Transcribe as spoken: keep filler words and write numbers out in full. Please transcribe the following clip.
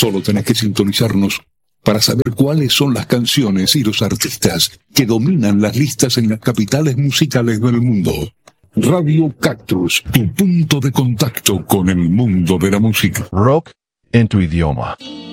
Solo tenés que sintonizarnos para saber cuáles son las canciones y los artistas que dominan las listas en las capitales musicales del mundo. Radio Cactus, tu punto de contacto con el mundo de la música. Rock en tu idioma.